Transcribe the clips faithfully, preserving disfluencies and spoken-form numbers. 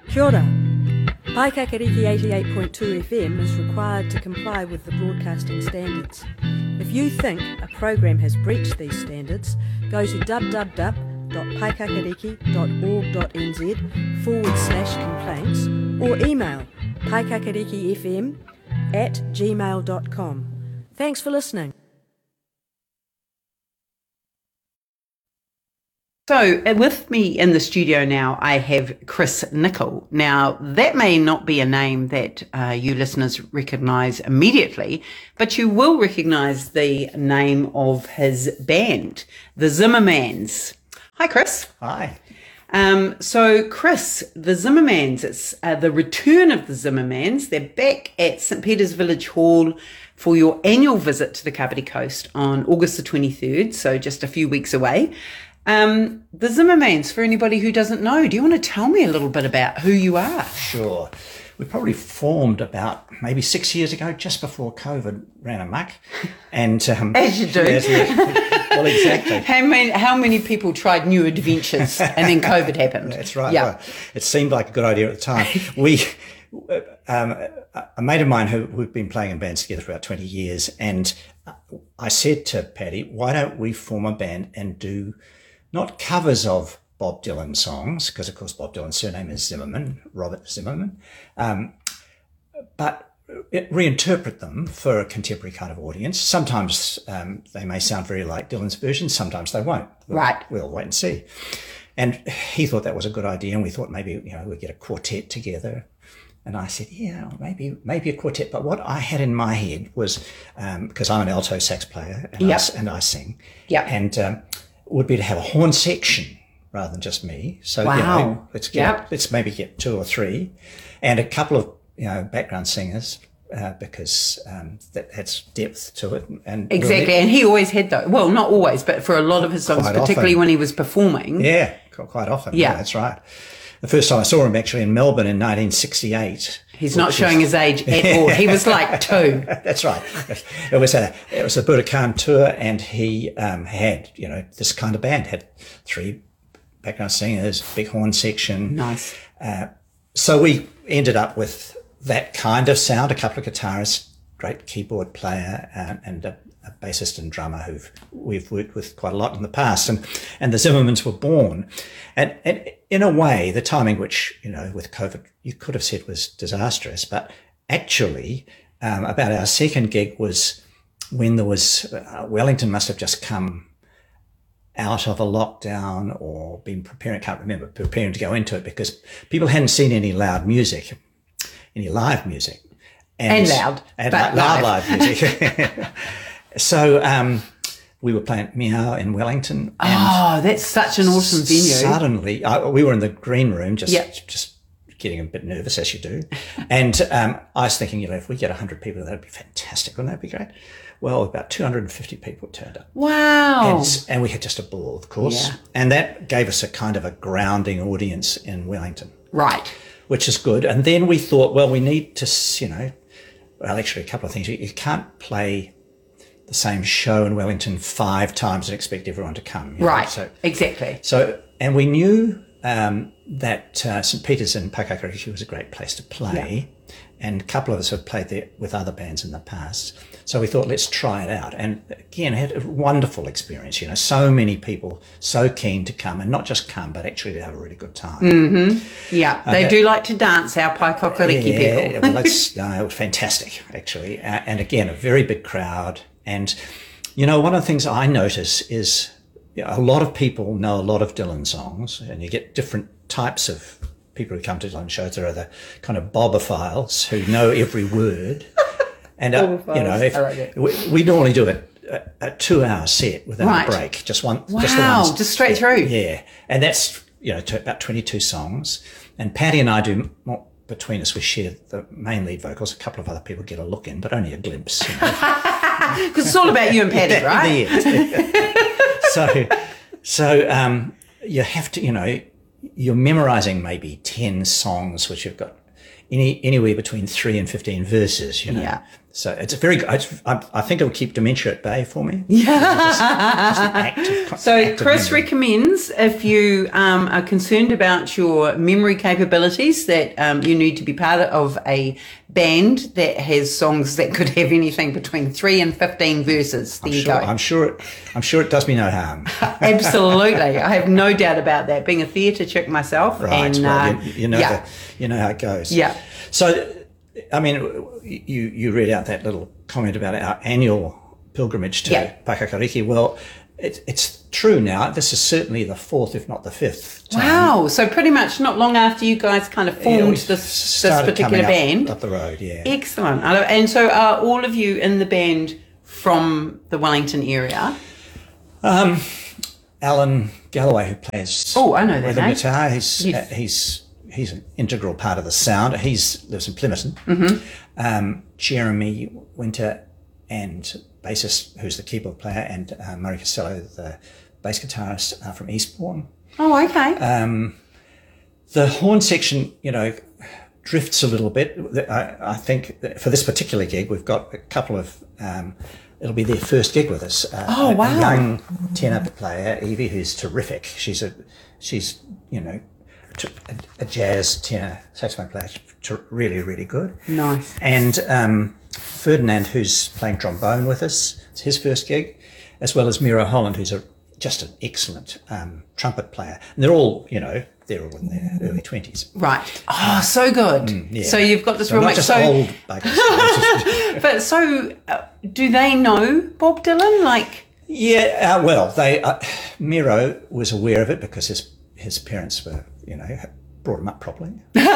Kia ora. Paikakariki eighty-eight point two F M is required to comply with the broadcasting standards. If you think a program has breached these standards, go to www.paikakariki.org.nz forward slash complaints or email paikakarikifm at gmail dot com. Thanks for listening. So with me in the studio now, I have Chris Nicol. Now, that may not be a name that uh, you listeners recognise immediately, but you will recognise the name of his band, the Zimmermans. Hi, Chris. Hi. Um, so, Chris, the Zimmermans, it's uh, the return of the Zimmermans. They're back at St Peter's Village Hall for your annual visit to the Kapiti Coast on August the twenty-third, so just a few weeks away. Um, the Zimmermans, for anybody who doesn't know, do you want to tell me a little bit about who you are? Sure. We probably formed about maybe six years ago, just before COVID ran amok. And um, as you do. Yes, yes. Well, exactly. How many, how many people tried new adventures and then COVID happened? That's right. Yeah. Well, it seemed like a good idea at the time. We, um, a mate of mine who we've been playing in bands together for about twenty years, and I said to Paddy, why don't we form a band and do not covers of Bob Dylan songs, because of course Bob Dylan's surname is Zimmerman, Robert Zimmerman, um, but reinterpret them for a contemporary kind of audience. Sometimes um, they may sound very like Dylan's version, sometimes they won't. We'll, right. We'll wait and see. And he thought that was a good idea, and we thought maybe, you know, we'd get a quartet together. And I said, yeah, maybe maybe a quartet. But what I had in my head was, um, because I'm an alto sax player and, yep. I, and I sing, yep. and um, would be to have a horn section rather than just me. So, wow. you know, let's get, yep. let's maybe get two or three, and a couple of, you know, background singers, uh, because um, that adds depth to it. And exactly, we'll, and he always had that. Well, not always, but for a lot of his songs, particularly often. when he was performing. Yeah, quite often. Yeah. yeah, that's right. The first time I saw him actually in Melbourne in nineteen sixty-eight. He's not showing was, his age at all. He was like two. That's right. It was a it was a Budokan tour, and he um, had, you know, this kind of band, had three background singers, big horn section. Nice. Uh, so we ended up with that kind of sound, a couple of guitarists, great keyboard player, uh, and a, a bassist and drummer who we've worked with quite a lot in the past. And, and the Zimmermans were born. And, and in a way, the timing, which, you know, with COVID, you could have said was disastrous, but actually um, about our second gig was when there was, uh, Wellington must have just come out of a lockdown or been preparing, I can't remember, preparing to go into it, because people hadn't seen any loud music, any live music. And, and loud. And but loud, live. live music. So um, we were playing at Meow in Wellington. And oh, that's such an awesome venue. Suddenly, uh, we were in the green room, just yep. just getting a bit nervous, as you do. And um, I was thinking, you know, if we get one hundred people, that would be fantastic. Wouldn't that be great? Well, about two hundred fifty people turned up. Wow. And, and we had just a ball, of course. Yeah. And that gave us a kind of a grounding audience in Wellington. Right. Which is good. And then we thought, well, we need to, you know, well, actually a couple of things. You, you can't play the same show in Wellington five times and expect everyone to come. You know? Right. So, exactly. So, and we knew um, that uh, St Peter's in Paikakariki was a great place to play. Yeah. And a couple of us have played there with other bands in the past. So we thought, let's try it out. And again, had a wonderful experience. You know, so many people so keen to come, and not just come, but actually to have a really good time. Mm-hmm. Yeah, they uh, do like to dance, our Paikakariki yeah, people. Well, that's no, it was fantastic, actually. Uh, and again, a very big crowd. And, you know, one of the things I notice is, you know, a lot of people know a lot of Dylan songs, and you get different types of people who come to Dylan shows. There are the kind of bobophiles who know every word. And, uh, you know, if like we, we normally do a, a, a two-hour set without right. a break, just one, wow, just the ones, just straight yeah, through. Yeah, and that's, you know, to about twenty-two songs. And Paddy and I do more, between us. We share the main lead vocals. A couple of other people get a look in, but only a glimpse. You know. Because it's all about you and Paddy, right? Yeah. so, so um, you have to, you know, you're memorising maybe ten songs, which you've got any anywhere between three and fifteen verses, you know. Yeah. So it's a very good. It's, I, I think it'll keep dementia at bay for me. Yeah. Just, just an active, so active Chris memory. recommends, if you um, are concerned about your memory capabilities, that um, you need to be part of a band that has songs that could have anything between three and fifteen verses. There I'm you sure, go. I'm sure. It, I'm sure it does me no harm. Absolutely, I have no doubt about that. Being a theatre chick myself, Right. and well, uh, you, you know. yeah. The, you know how it goes. Yeah. So, I mean, you you read out that little comment about our annual pilgrimage to Yeah. Pakakariki. Well, it, it's true now. This is certainly the fourth, if not the fifth time. Wow! So pretty much not long after you guys kind of formed Yeah, we this this started particular coming band. up, up the road. Yeah. Excellent. I love- And so are all of you in the band from the Wellington area? Alan Galloway, who plays Oh, I know that rhythm name. guitar, he's Yes. uh, he's he's an integral part of the sound. He's lives in Plymouth. Mm-hmm. Um, Jeremy Winter and bassist, who's the keyboard player, and uh, Murray Costello, the bass guitarist, are from Eastbourne. Oh, okay. Uh, The horn section, you know, drifts a little bit. I, I think that for this particular gig, we've got a couple of. Um, it'll be their first gig with us. Uh, Oh, a- wow. A young tenor player, Evie, who's terrific. She's a, she's you know, t- a, a jazz tenor saxophone player, t- really, really good. Nice. And um, Ferdinand, who's playing trombone with us, it's his first gig, as well as Miro Holland, who's a just an excellent um, trumpet player. And they're all, you know, they're all in their early twenties. Right. Oh, so good. Yeah. So you've got this So real not mix. just So, old buggers. but so, uh, do they know Bob Dylan? Like, Yeah, uh, well, they uh, Miro was aware of it because his his parents were, you know, brought him up properly.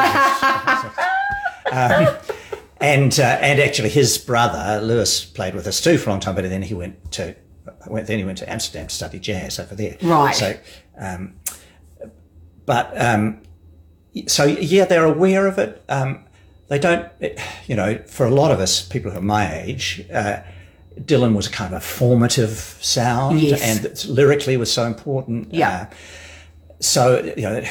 um, and uh, and actually, his brother Lewis played with us too for a long time, but then he went to went then he went to Amsterdam to study jazz over there. Right. So, um, but um, so yeah, they're aware of it. Um, they don't, you know, for a lot of us, people who are my age. Uh, Dylan was kind of a formative sound, Yes. and it's, lyrically was so important. Yeah. Uh, so you know,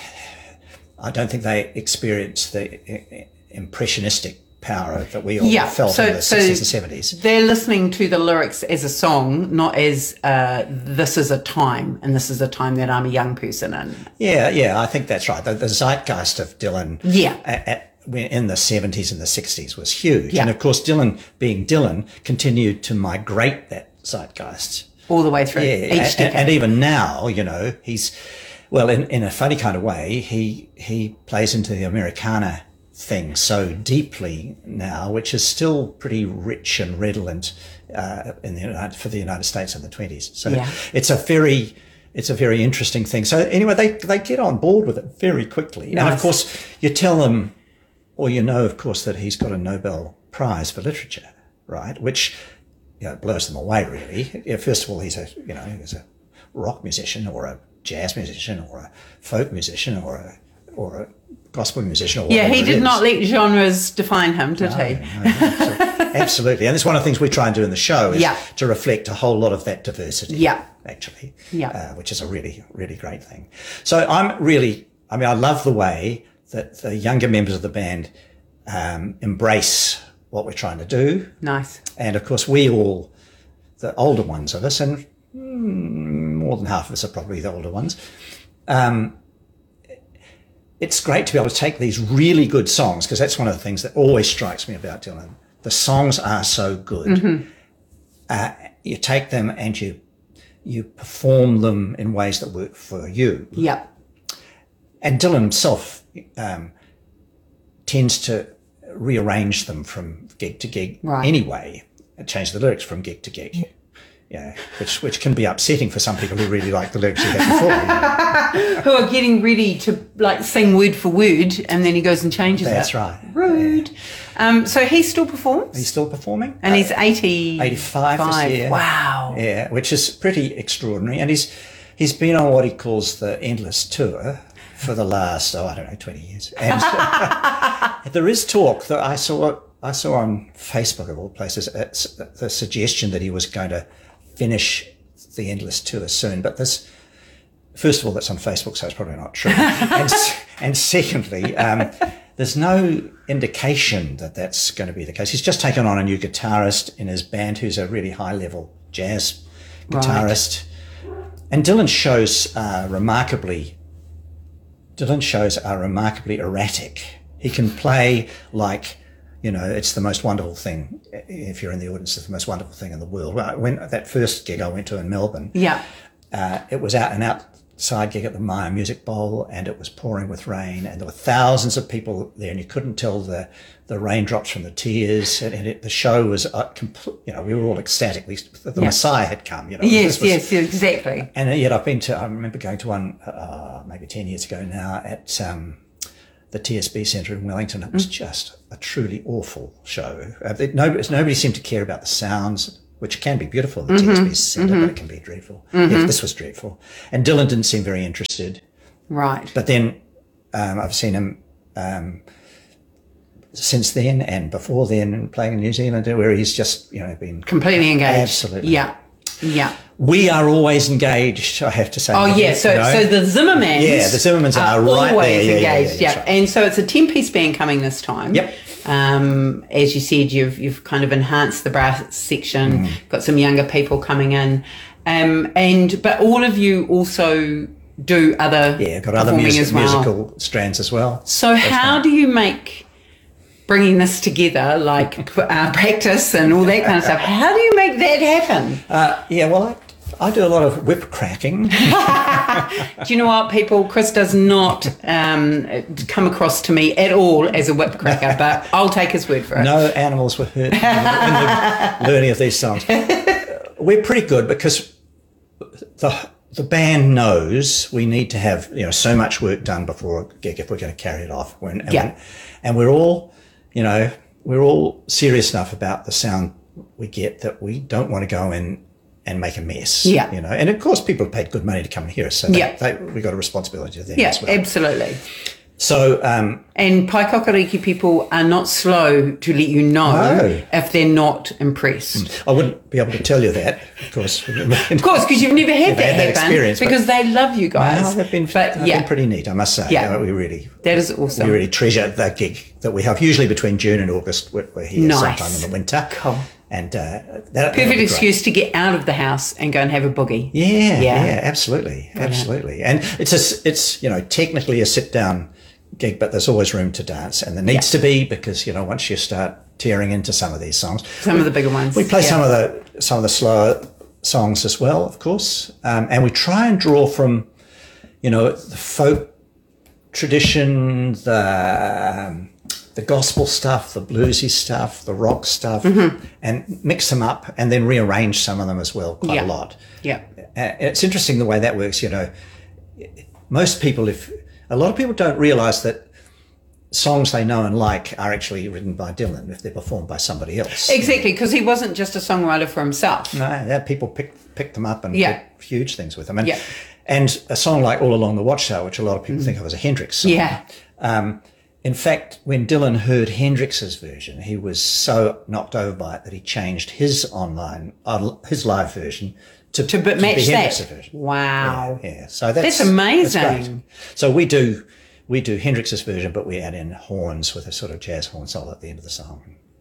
I don't think they experienced the i- impressionistic power that we all yeah. felt So, in the so sixties and seventies. they're listening to the lyrics as a song, not as uh, this is a time, and this is a time that I'm a young person in. Yeah, yeah, I think that's right. The, the zeitgeist of Dylan, Yeah. at, at, when- in the seventies and the sixties was huge, Yeah. and of course, Dylan, being Dylan, continued to migrate that zeitgeist. All the way through Yeah, each and, decade. and even now, you know, he's well in, in a funny kind of way. He he plays into the Americana thing so deeply now, which is still pretty rich and redolent uh, in the United, for the United States in the twenties. So Yeah. it's a very it's a very interesting thing. So anyway, they they get on board with it very quickly, and Nice. of course, you tell them, or you know, of course, that he's got a Nobel Prize for literature, right? Which you know, blows them away, really. Yeah, first of all, he's a, you know, he's a rock musician or a jazz musician or a folk musician or a, or a gospel musician or yeah, whatever he it did is. not let genres define him, did he? No, no, so- absolutely. And it's one of the things we try and do in the show is Yeah. to reflect a whole lot of that diversity, Yeah. actually, Yeah. uh, which is a really, really great thing. So I'm really, I mean, I love the way that the younger members of the band um, embrace what we're trying to do. Nice. And of course, we all, the older ones of us, and mm, more than half of us are probably the older ones, um, it's great to be able to take these really good songs, because that's one of the things that always strikes me about Dylan. The songs are so good. Mm-hmm. Uh, you take them and you you perform them in ways that work for you. Yeah. And Dylan himself um, tends to rearrange them from gig to gig Right. anyway, and change the lyrics from gig to gig. Yeah, which which can be upsetting for some people who really like the lyrics he had before. Who are getting ready to like sing word for word, and then he goes and changes That's it. right. Rude. Um, so he still performs, He's still performing, and he's eighty. eighty-five this year. Wow. Yeah, which is pretty extraordinary. And he's he's been on what he calls the Endless Tour for the last, oh, I don't know, twenty years. And there is talk that I saw I saw on Facebook, of all places, it's the suggestion that he was going to finish the Endless Tour soon. But this, first of all, that's on Facebook, so it's probably not true. and, and secondly, um, there's no indication that that's going to be the case. He's just taken on a new guitarist in his band who's a really high-level jazz guitarist. Right. And Dylan's shows are remarkably, Dylan's shows are remarkably erratic. He can play like, you know, it's the most wonderful thing. If you're in the audience, it's the most wonderful thing in the world. When that first gig I went to in Melbourne, yeah, uh, it was out an outside gig at the Myer Music Bowl, and it was pouring with rain, and there were thousands of people there, and you couldn't tell the the raindrops from the tears. And, and it, the show was, uh, complete, you know, we were all ecstatic. We, the yeah. Messiah had come. You know, yes, was, yes, exactly. And yet I've been to. I remember going to one uh, maybe ten years ago now at. Um, the T S B Centre in Wellington. It was mm. just a truly awful show. Uh, it, nobody, nobody seemed to care about the sounds, which can be beautiful, the mm-hmm. T S B Centre, mm-hmm. but it can be dreadful. Mm-hmm. Yes, this was dreadful. And Dylan didn't seem very interested. Right. But then um, I've seen him um, since then and before then playing in New Zealand, where he's just, you know, been... completely engaged. Absolutely. Yeah. Yeah. We are always engaged, I have to say. Oh, yeah. So you know? so the Zimmermans... Yeah, the Zimmermans are, are right always there. engaged, yeah. yeah, yeah. Right. And so it's a ten-piece band coming this time. Yep. Um, as you said, you've you've kind of enhanced the brass section, mm. got some younger people coming in. Um, and But all of you also do other Yeah, got other music, as well. musical strands as well. So That's how fun. do you make... bringing this together, like uh, practice and all that kind of stuff. How do you make that happen? Uh, yeah, well, I, I do a lot of whip cracking. Do you know what, people? Chris does not um, come across to me at all as a whip cracker, but I'll take his word for it. No animals were hurt in the, in the learning of these songs. We're pretty good because the the band knows we need to have, you know, so much work done before a gig if we're going to carry it off. When, and, yeah. and we're all... You know, we're all serious enough about the sound we get that we don't want to go in and make a mess. Yeah. You know, and of course people have paid good money to come and hear us, so they, yeah. they, we've got a responsibility to them yeah, as well. Absolutely. So, um, and Paikakariki people are not slow to let you know no. if they're not impressed. I wouldn't be able to tell you that, of course. Of course, because you've never had never that had happen. Experience, because they love you guys. No, they've been, but, they've yeah. been pretty neat, I must say. Yeah. You know, we really, that is awesome. We really treasure the gig that we have. Usually between June and August, we're, we're here nice. sometime in the winter. Cool. And uh, that, perfect excuse to get out of the house and go and have a boogie. Yeah, yeah, yeah, absolutely, Brilliant. absolutely. And it's a, it's you know technically a sit down gig, but there's always room to dance, and there needs yeah. to be, because you know once you start tearing into some of these songs, some we, of the bigger ones, we play yeah. some of the some of the slower songs as well, of course, um, and we try and draw from you know the folk tradition, the um, the gospel stuff, the bluesy stuff, the rock stuff, mm-hmm. and mix them up and then rearrange some of them as well quite yeah. a lot. Yeah. Uh, it's interesting the way that works, you know. Most people, if a lot of people don't realise that songs they know and like are actually written by Dylan if they're performed by somebody else. Exactly, because he wasn't just a songwriter for himself. No, that people pick, pick them up and yeah. did huge things with them. And, yeah. and a song like All Along the Watchtower, which a lot of people mm. think of as a Hendrix song. Yeah. Um, In fact, when Dylan heard Hendrix's version, he was so knocked over by it that he changed his online, uh, his live version to, to, to match be that. Hendrix's version. Wow, yeah, yeah. So that's, that's amazing. That's great. So we do we do Hendrix's version, but we add in horns with a sort of jazz horn solo at the end of the song.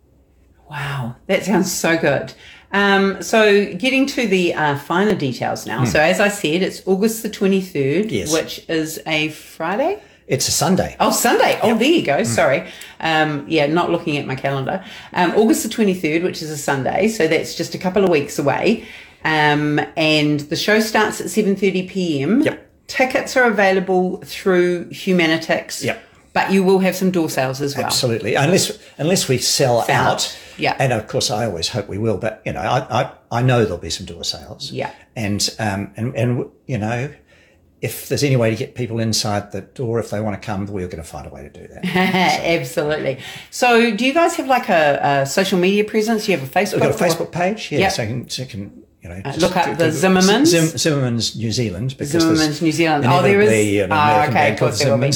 Wow, that sounds so good. Um, so getting to the uh, finer details now. Hmm. So as I said, it's August the twenty-third, yes. which is a Friday. It's a Sunday. Oh, Sunday. Oh, yep. there you go. Mm. Sorry. Um, yeah, not looking at my calendar. Um, August the twenty-third, which is a Sunday. So that's just a couple of weeks away. Um, and the show starts at seven thirty p.m. Yep. Tickets are available through Humanitix. Yep. But you will have some door sales as well. Absolutely. Unless unless we sell, sell out. out. Yeah. And of course, I always hope we will. But, you know, I I, I know there'll be some door sales. Yeah. And, um, and, and, you know, if there's any way to get people inside the door, if they want to come, we're going to find a way to do that. So. Absolutely. So do you guys have like a, a social media presence? Do you have a Facebook? We've got a Facebook page, yeah. Yep. So you can, so you can you know, uh, look up the Zimmermans. Zim, Zimmermans New Zealand. Because Zimmermans New Zealand. Oh, there is. An oh, okay, of course there will be.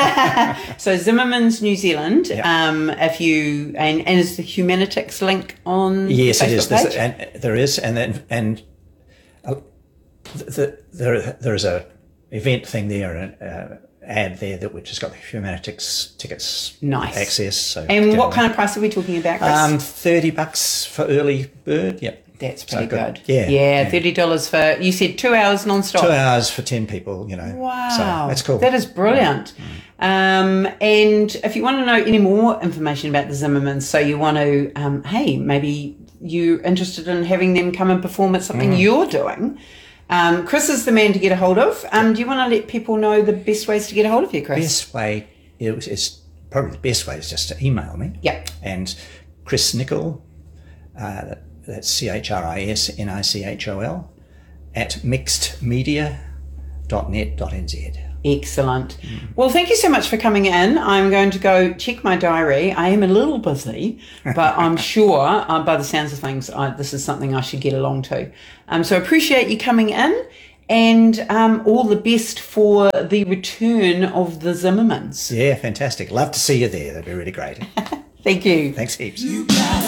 So Zimmermans New Zealand. Yep. Um, if you and, and is the Humanitix link on? Yes, the Facebook it is. page? And there is, and then and uh, the, there there is a event thing there, and uh, ad there that we've just got the Humanitics tickets Nice. access. So And what kind of price are we talking about, Chris? Um, thirty bucks for early bird. Yep. That's pretty So good. Yeah. Yeah, thirty dollars for, you said two hours non-stop. Two hours for ten people, you know. Wow. So that's cool. That is brilliant. Um, and if you want to know any more information about the Zimmermans, so you want to, um, hey, maybe you're interested in having them come and perform at something Mm. you're doing, um, Chris is the man to get a hold of. Um, do you want to let people know the best ways to get a hold of you, Chris? Best way is, is probably the best way is just to email me. Yep. And Chris Nichol, uh, that's C H R I S N I C H O L, at mixed media dot net dot n z. Excellent. Well, thank you so much for coming in. I'm going to go check my diary. I am a little busy, but I'm sure uh, by the sounds of things, I, this is something I should get along to. Um, so I appreciate you coming in, and um, all the best for the return of the Zimmermans. Yeah, fantastic. Love to see you there. That'd be really great. Thank you. Thanks heaps. You gotta